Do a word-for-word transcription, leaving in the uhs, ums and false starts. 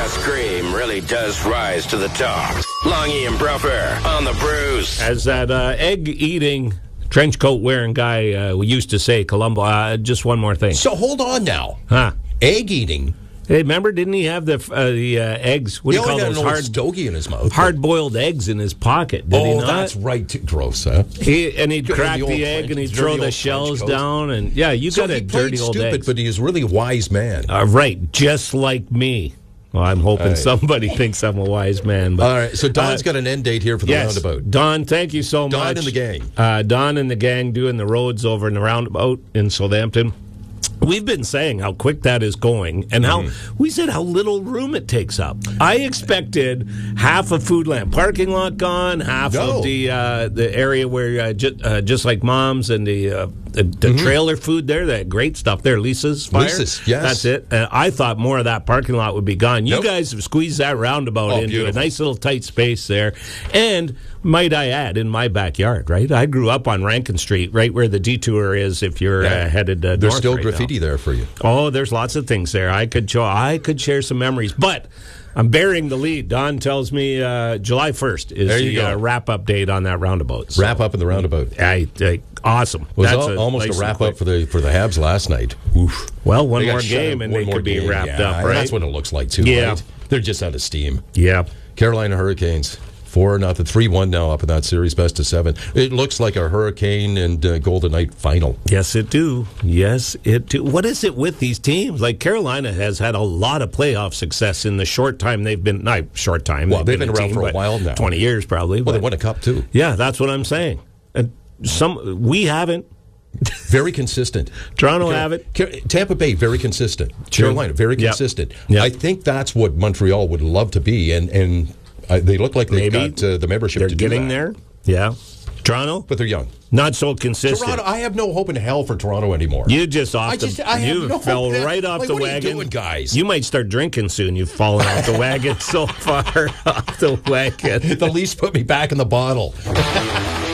Best cream really does rise to the top. Longy and Bruffer on the Brews. As that uh, egg-eating, trench coat-wearing guy uh, we used to say, Columbo, uh, just one more thing. So hold on now. Huh? Egg eating. Hey, remember, didn't he have the uh, the uh, eggs? What do you call those? Hard stogie in his mouth. Hard-boiled eggs in his pocket. Did oh, he not? That's right. Too gross, huh? He, and he'd crack the, the, the egg and he'd French, throw the shells down. And yeah, you so got a he played dirty old stupid, eggs. but he is really a wise man. Uh, right, just like me. Well, I'm hoping right. somebody thinks I'm a wise man. But, all right, so Don's uh, got an end date here for the yes, roundabout. Don, thank you so Don much. and the gang. Uh, Don and the gang doing the roads over in the roundabout in Southampton. We've been saying how quick that is going and how mm. we said how little room it takes up. I expected half of Foodland parking lot gone, half no. of the uh, the area where uh, ju- uh, just like Mom's and the uh, the, the mm-hmm. trailer food there, that great stuff there, Lisa's Fire. Lisa's, yes. That's it. And I thought more of that parking lot would be gone. You nope. guys have squeezed that roundabout oh, into beautiful. a nice little tight space there. And might I add, in my backyard, right? I grew up on Rankin Street, right where the detour is if you're yeah. uh, headed uh, north. There's still right graffiti now. there for you. Oh, there's lots of things there. I could show, I could share some memories, but I'm bearing the lead. Don tells me uh, July first is the uh, wrap-up date on that roundabout. So, wrap up in the roundabout. I, I, awesome. It was That's al- a almost nice a wrap-up for the for the Habs last night. Oof. Well, one they more game and they could be game. wrapped yeah, up, right? That's what it looks like, too, yeah. right? They're just out of steam. Yeah. Carolina Hurricanes. Four nothing, three one now up in that series, best of seven. It looks like a Hurricane and uh, Golden Knight final. Yes, it do. Yes, it do. What is it with these teams? Like Carolina has had a lot of playoff success in the short time they've been. Not short time. Well, they've, they've been, been a around team, for a while now. Twenty years, probably. Well, but, they won a cup too. Yeah, that's what I'm saying. And some we haven't. Very consistent. Toronto Car- have it. Car- Tampa Bay, very consistent. True. Carolina, very Yep. consistent. Yep. I think that's what Montreal would love to be, and and. Uh, they look like they've Maybe got uh, the membership they're to do getting that. there. Yeah. Toronto? But they're young. Not so consistent. Toronto, I have no hope in hell for Toronto anymore. You just off I the just, I have you no fell hope right off like, the what wagon. Are you doing, guys? You might start drinking soon. You've fallen off the wagon so far off the wagon. The least put me back in the bottle.